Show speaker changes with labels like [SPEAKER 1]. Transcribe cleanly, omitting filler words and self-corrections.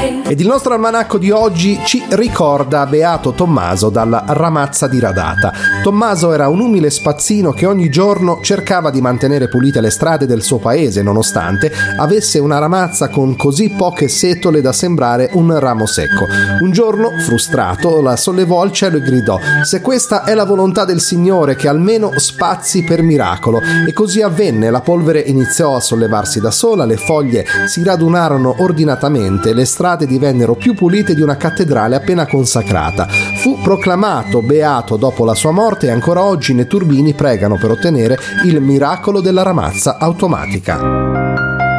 [SPEAKER 1] Ed il nostro almanacco di oggi ci ricorda Beato Tommaso dalla Ramazza diradata. Tommaso era un umile spazzino che ogni giorno cercava di mantenere pulite le strade del suo paese, nonostante avesse una ramazza con così poche setole da sembrare un ramo secco. Un giorno, frustrato, la sollevò al cielo e gridò: «Se questa è la volontà del Signore, che almeno spazzi per miracolo». E così avvenne, la polvere iniziò a sollevarsi da sola, le foglie si radunarono ordinatamente, le strade divennero più pulite di una cattedrale appena consacrata. Fu proclamato beato dopo la sua morte e ancora oggi i netturbini pregano per ottenere il miracolo della ramazza automatica.